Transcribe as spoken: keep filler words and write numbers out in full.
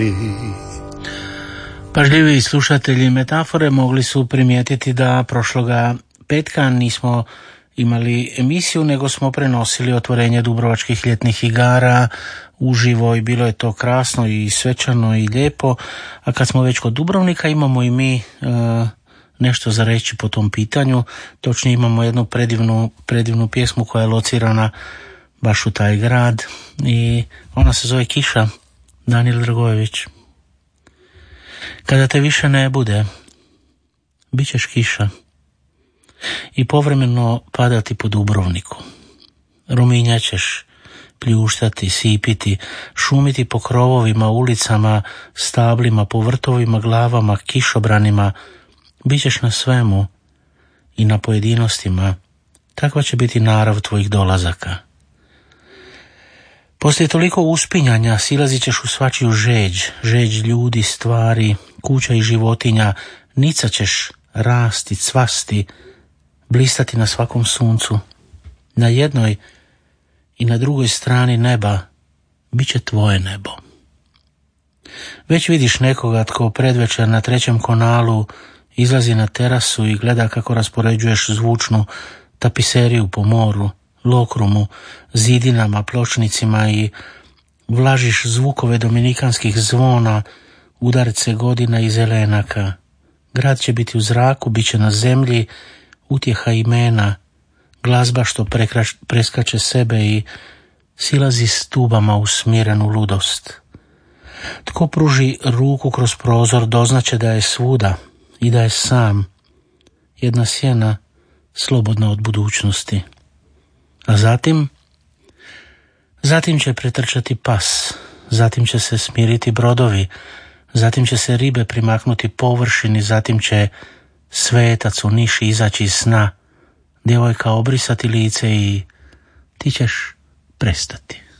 Pažljivi slušatelji Metafore mogli su primijetiti da prošloga petka nismo imali emisiju, nego smo prenosili otvorenje Dubrovačkih ljetnih igara uživo i bilo je to krasno i svečano i lijepo. A kad smo već kod Dubrovnika, imamo i mi e, nešto za reći po tom pitanju. Točnije imamo jednu predivnu, predivnu pjesmu koja je locirana baš u taj grad i ona se zove Kiša, Danijel Dragojević. Kada te više ne bude, bit ćeš kiša i povremeno padati po Dubrovniku. Ruminjaćeš, pljuštati, sipiti, šumiti po krovovima, ulicama, stablima, po vrtovima, glavama, kišobranima. Bićeš na svemu i na pojedinostima. Takva će biti narav tvojih dolazaka. Poslije toliko uspinjanja silazit ćeš u svačiju žeđ, žeđ ljudi, stvari, kuća i životinja, nicat ćeš, rasti, cvasti, blistati na svakom suncu. Na jednoj i na drugoj strani neba bit će tvoje nebo. Već vidiš nekoga tko predvečer na trećem konalu izlazi na terasu i gleda kako raspoređuješ zvučnu tapiseriju po moru, lokrumu, zidinama, pločnicima i vlažiš zvukove dominikanskih zvona, udarce godina i zelenaka. Grad će biti u zraku, bit će na zemlji, utjeha imena, glazba što prekrač, preskače sebe i silazi stubama u smirenu ludost. Tko pruži ruku kroz prozor doznaće da je svuda i da je sam, jedna sjena slobodna od budućnosti. A zatim, zatim će pretrčati pas, zatim će se smiriti brodovi, zatim će se ribe primaknuti površini, zatim će svetac u niši izaći iz sna, djevojka obrisati lice i ti ćeš prestati.